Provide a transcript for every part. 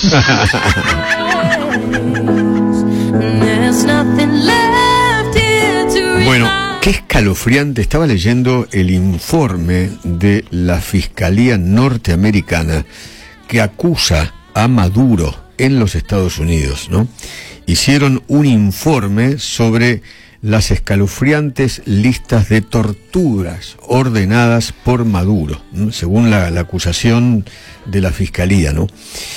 Bueno, qué escalofriante. Estaba leyendo el informe de la Fiscalía norteamericana que acusa a Maduro en los Estados Unidos, ¿no? Hicieron un informe sobre las escalofriantes listas de torturas ordenadas por Maduro, ¿no? Según la acusación de la Fiscalía, ¿no?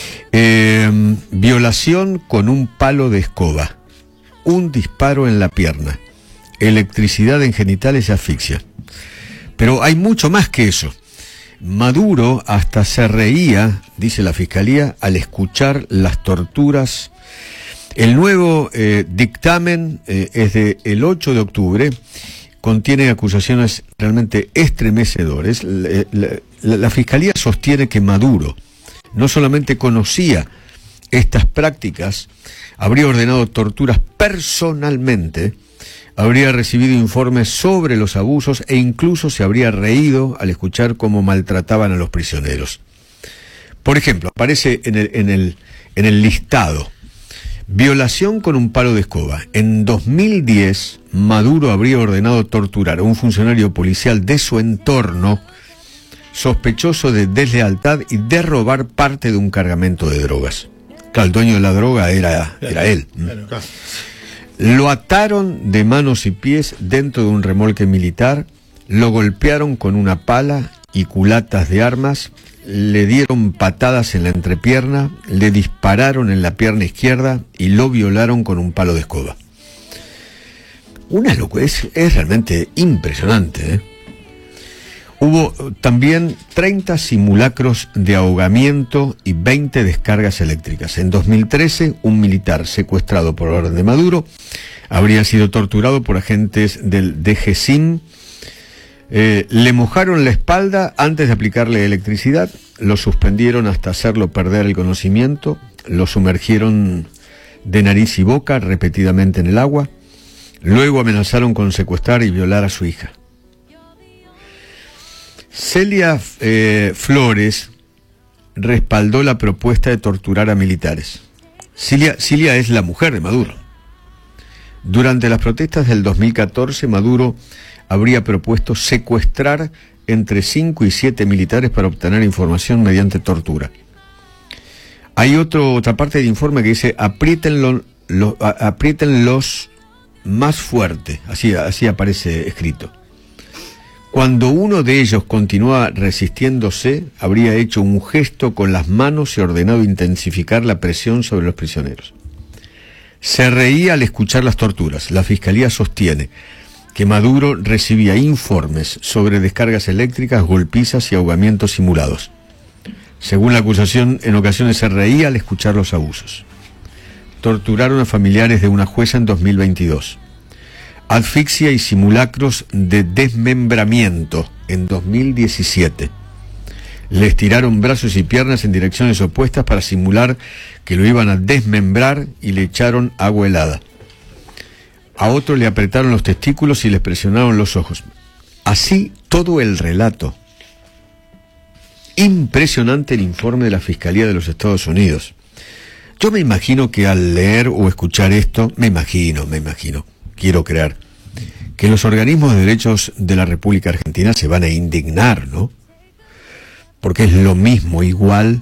Violación con un palo de escoba, un disparo en la pierna, electricidad en genitales y asfixia. Pero hay mucho más que eso. Maduro hasta se reía, dice la Fiscalía, al escuchar las torturas. El nuevo dictamen es del 8 de octubre, contiene acusaciones realmente estremecedoras. La Fiscalía sostiene que Maduro no solamente conocía estas prácticas, habría ordenado torturas personalmente, habría recibido informes sobre los abusos e incluso se habría reído al escuchar cómo maltrataban a los prisioneros. Por ejemplo, aparece en el listado: violación con un palo de escoba. En 2010, Maduro habría ordenado torturar a un funcionario policial de su entorno, sospechoso de deslealtad y de robar parte de un cargamento de drogas. Claro, el dueño de la droga era él. Claro. Lo ataron de manos y pies dentro de un remolque militar, lo golpearon con una pala y culatas de armas, le dieron patadas en la entrepierna, le dispararon en la pierna izquierda y lo violaron con un palo de escoba. Una locura, es realmente impresionante, ¿eh? Hubo también 30 simulacros de ahogamiento y 20 descargas eléctricas. En 2013, un militar secuestrado por orden de Maduro habría sido torturado por agentes del DGSIM. Le mojaron la espalda antes de aplicarle electricidad, lo suspendieron hasta hacerlo perder el conocimiento, lo sumergieron de nariz y boca repetidamente en el agua, luego amenazaron con secuestrar y violar a su hija. Celia Flores respaldó la propuesta de torturar a militares. Cilia es la mujer de Maduro. Durante las protestas del 2014, Maduro habría propuesto secuestrar entre 5 y 7 militares para obtener información mediante tortura. Hay otra parte del informe que dice: apriétenlos más fuerte, así aparece escrito. Cuando uno de ellos continuaba resistiéndose, habría hecho un gesto con las manos y ordenado intensificar la presión sobre los prisioneros. Se reía al escuchar las torturas. La Fiscalía sostiene que Maduro recibía informes sobre descargas eléctricas, golpizas y ahogamientos simulados. Según la acusación, en ocasiones se reía al escuchar los abusos. Torturaron a familiares de una jueza en 2022. Asfixia y simulacros de desmembramiento en 2017. Le estiraron brazos y piernas en direcciones opuestas para simular que lo iban a desmembrar y le echaron agua helada. A otro le apretaron los testículos y les presionaron los ojos. Así todo el relato. Impresionante el informe de la Fiscalía de los Estados Unidos. Yo me imagino que al leer o escuchar esto, me imagino, quiero creer, que los organismos de derechos de la República Argentina se van a indignar, ¿no? Porque es lo mismo, igual,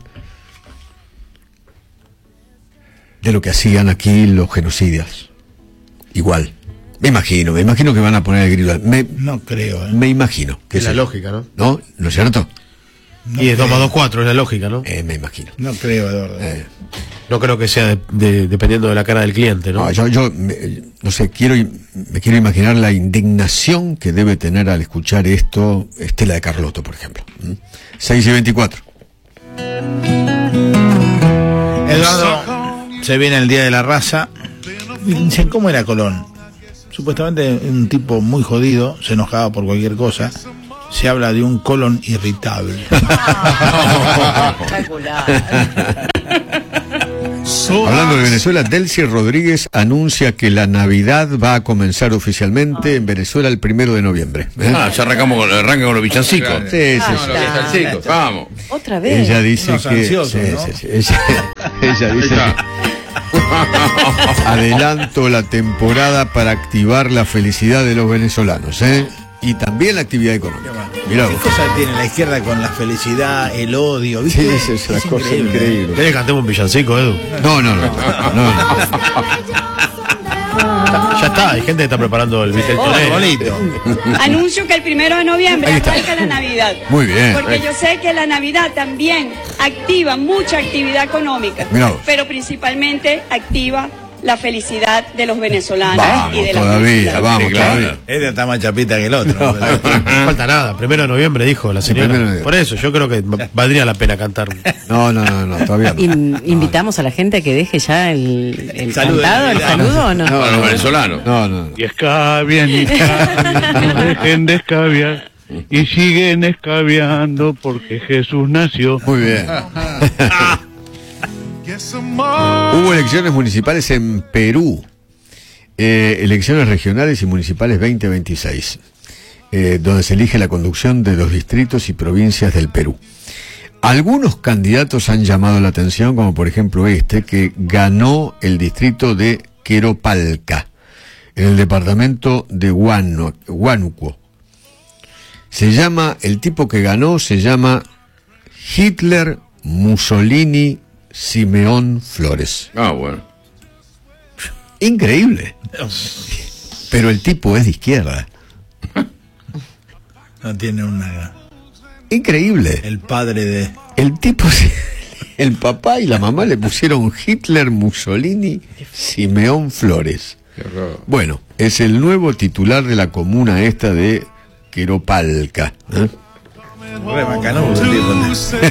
de lo que hacían aquí los genocidas. Igual. Me imagino que van a poner el grito. No creo, ¿eh? Me imagino. Que es la lógica, ¿no? ¿No? ¿No es cierto? No, y es 2 más 2, 4, es la lógica, ¿no? Me imagino. No creo, Eduardo. No creo que sea dependiendo de la cara del cliente, ¿no? No, yo no sé, me quiero imaginar la indignación que debe tener al escuchar esto Estela de Carlotto, por ejemplo. 6:24. Eduardo, se viene el Día de la Raza. Dicen, ¿cómo era Colón? Supuestamente un tipo muy jodido, se enojaba por cualquier cosa. Se habla de un colon irritable. Espectacular. Hablando de Venezuela, Delcy Rodríguez anuncia que la Navidad va a comenzar oficialmente en Venezuela el 1 de noviembre. Ya arranca con los villancicos. Sí, Los villancicos, vamos. Otra vez. Ella dice Unos que... ansiosos, ¿no? Ella dice que adelanto la temporada para activar la felicidad de los venezolanos, y también la actividad económica. Mirá ¿Qué vos. cosa tiene la izquierda con la felicidad, el odio? ¿Viste? Sí, es una cosa increíble. ¿Querés que cantemos un villancico, Edu? No. Ya está, hay gente que está preparando el Vicente. Bonito. Anuncio que el 1 de noviembre Ahí está. arranca la Navidad. Muy bien. Porque yo sé que la Navidad también activa mucha actividad económica, Mirá vos. pero principalmente activa la felicidad de los venezolanos Vamos y de las todavía, venezolanas. vamos Sí, claro. todavía. Este está más chapita que el otro. No falta nada, 1 de noviembre dijo la señora. 1 de noviembre. Por eso, yo creo que valdría la pena cantar. No, todavía no. Invitamos a la gente a que deje ya el Saludo, cantado, el saludo, ¿o no? Para los venezolanos. No. Y escabian, no dejen de escabiar y siguen escabiando porque Jesús nació. Muy bien. Hubo elecciones municipales en Perú, elecciones regionales y municipales 2026, donde se elige la conducción de los distritos y provincias del Perú. Algunos candidatos han llamado la atención, como por ejemplo que ganó el distrito de Queropalca, en el departamento de Huánuco. El tipo que ganó se llama Hitler Mussolini Simeón Flores. Bueno. Increíble. Pero el tipo es de izquierda. No tiene una... Increíble. El padre de... El tipo, el papá y la mamá le pusieron Hitler Mussolini Simeón Flores. Qué horror. Bueno, es el nuevo titular de la comuna esta de Queropalca. Re macanudo el tipo.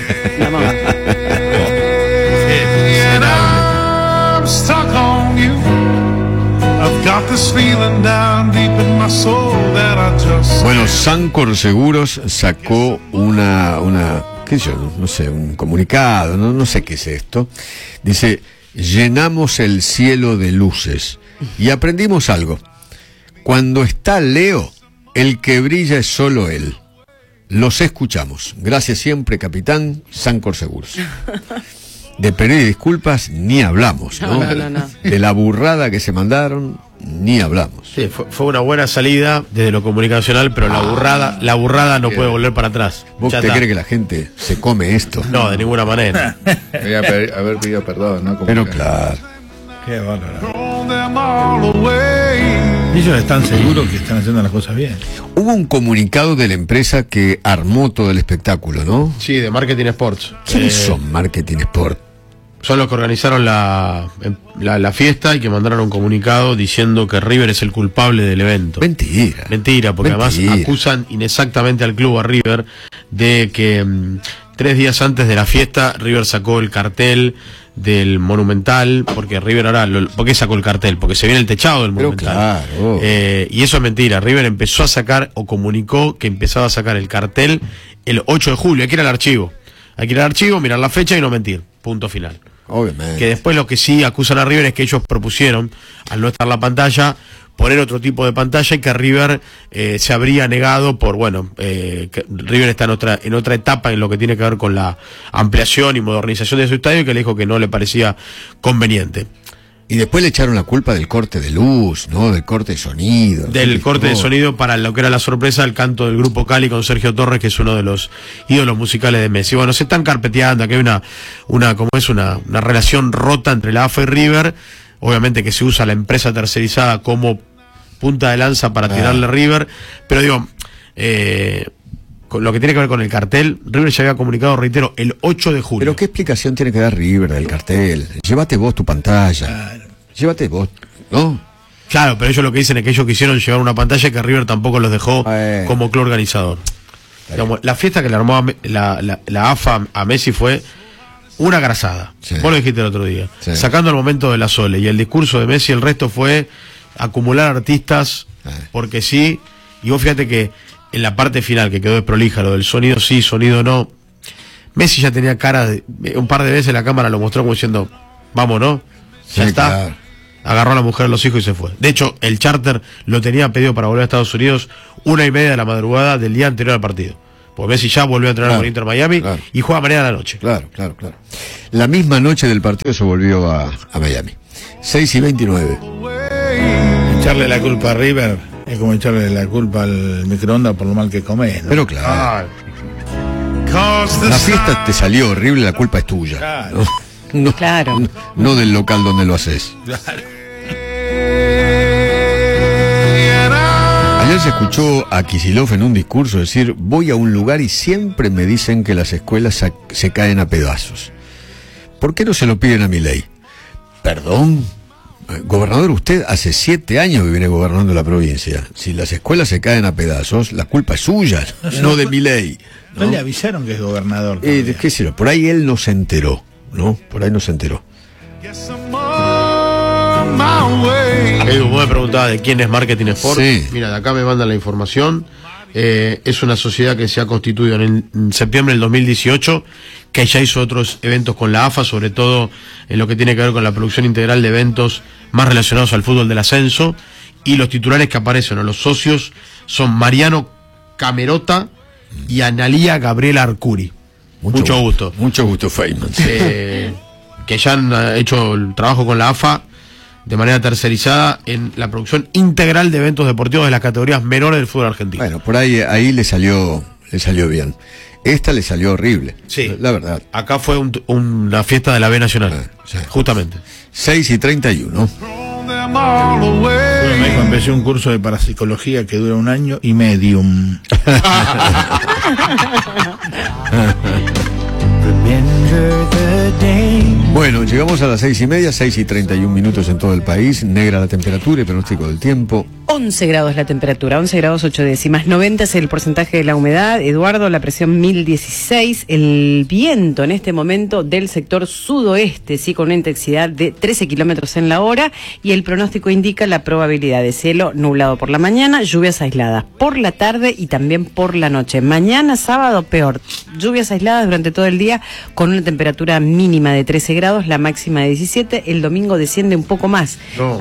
I'm stuck on you. I've got this feeling down deep in my soul that I just... Bueno, Sancor Seguros sacó qué sé yo, no sé, un comunicado, no sé qué es esto. Dice, llenamos el cielo de luces y aprendimos algo. Cuando está Leo, el que brilla es solo él. Los escuchamos. Gracias siempre, capitán Sancor Seguros. De pedir disculpas ni hablamos, ¿no? No. De la burrada que se mandaron ni hablamos. Sí, fue una buena salida desde lo comunicacional, pero la burrada no puede volver para atrás. ¿Vos Ya te está. crees que la gente se come esto? No, de ninguna manera. Debería haber pedido perdón, ¿no? Como Pero que- claro. Qué bárbaro. Throw them all away. Ellos están seguros que están haciendo las cosas bien. Hubo un comunicado de la empresa que armó todo el espectáculo, ¿no? Sí, de Marketing Sports. ¿Quiénes son Marketing Sport? Son los que organizaron la fiesta y que mandaron un comunicado diciendo que River es el culpable del evento. Mentira. Mentira, porque Mentira. además acusan inexactamente al club, a River, de que 3 días antes de la fiesta River sacó el cartel del Monumental, porque River ahora, ¿por qué sacó el cartel? Porque se viene el techado del Pero Monumental. claro. Y eso es mentira. River empezó a sacar, o comunicó que empezaba a sacar el cartel el 8 de julio. Hay que ir al archivo. Hay que ir al archivo, mirar la fecha y no mentir. Punto final. Obviamente. Que después lo que sí acusan a River es que ellos propusieron, al no estar la pantalla, poner otro tipo de pantalla y que River se habría negado por, que River está en otra etapa en lo que tiene que ver con la ampliación y modernización de su estadio y que le dijo que no le parecía conveniente. Y después le echaron la culpa del corte de luz, ¿no? Del corte de sonido. Del corte de sonido para lo que era la sorpresa, el canto del grupo Cali con Sergio Torres, que es uno de los ídolos musicales de Messi. Bueno, se están carpeteando, que hay una relación rota entre la AFA y River, obviamente que se usa la empresa tercerizada como punta de lanza para tirarle a River, pero digo, con lo que tiene que ver con el cartel, River ya había comunicado, reitero, el 8 de julio. Pero ¿qué explicación tiene que dar River del cartel? Llévate vos tu pantalla. Llévate vos, ¿no? Claro, pero ellos lo que dicen es que ellos quisieron llevar una pantalla que River tampoco los dejó como club organizador. Digamos, la fiesta que le armó la AFA a Messi fue una grasada. Sí. Vos lo dijiste el otro día. Sí. Sacando el momento de la Sole y el discurso de Messi, el resto fue acumular artistas porque sí. Y vos fíjate que en la parte final que quedó desprolija, lo del sonido sí, sonido no, Messi ya tenía cara de, un par de veces la cámara lo mostró como diciendo, vamos, ¿no? Ya Sí, está. claro. Agarró a la mujer, los hijos y se fue. De hecho, el charter lo tenía pedido para volver a Estados Unidos 1:30 de la madrugada del día anterior al partido. Porque Messi ya volvió a entrenar Claro, con Inter Miami claro. y juega mañana a la noche. Claro. La misma noche del partido se volvió a Miami. 6:29. Echarle la culpa a River es como echarle la culpa al microondas por lo mal que comes, ¿no? Pero claro, Ah, la fiesta te salió horrible, la culpa es tuya. Claro. No, Claro. no del local donde lo haces. Ayer se escuchó a Kicillof en un discurso decir: voy a un lugar y siempre me dicen que las escuelas se caen a pedazos. ¿Por qué no se lo piden a Milei? Perdón, gobernador, usted hace 7 años que viene gobernando la provincia. Si las escuelas se caen a pedazos, la culpa es suya, no de Milei. No le avisaron que es gobernador. Qué sé yo, por ahí él no se enteró, ¿no? Por ahí no se enteró. Edu, vos me preguntabas de quién es Marketing Sport. Sí. Mira, de acá me mandan la información. Es una sociedad que se ha constituido en septiembre del 2018, que ya hizo otros eventos con la AFA, sobre todo en lo que tiene que ver con la producción integral de eventos más relacionados al fútbol del ascenso. Y los titulares que aparecen, o los socios, son Mariano Camerota y Analía Gabriela Arcuri. Mucho gusto. Mucho gusto, Feynman. Que ya han hecho el trabajo con la AFA de manera tercerizada en la producción integral de eventos deportivos de las categorías menores del fútbol argentino. Bueno, por ahí le salió bien. Esta le salió horrible. Sí. La verdad. Acá fue una fiesta de la B Nacional, Sí. justamente. 6:31. Uno me dijo, empecé un curso de parapsicología que dura 1 año y medio. Bueno, llegamos a las 6:30, 6:31 en todo el país. Negra la temperatura y pronóstico del tiempo. 11 grados la temperatura, 11 grados 8 décimas, 90 es el porcentaje de la humedad. Eduardo, la presión 1016, el viento en este momento del sector sudoeste, sí, con una intensidad de 13 kilómetros en la hora, y el pronóstico indica la probabilidad de cielo nublado por la mañana, lluvias aisladas por la tarde y también por la noche. Mañana sábado peor, lluvias aisladas durante todo el día con una temperatura mínima de 13 grados, la máxima de 17, el domingo desciende un poco más, No.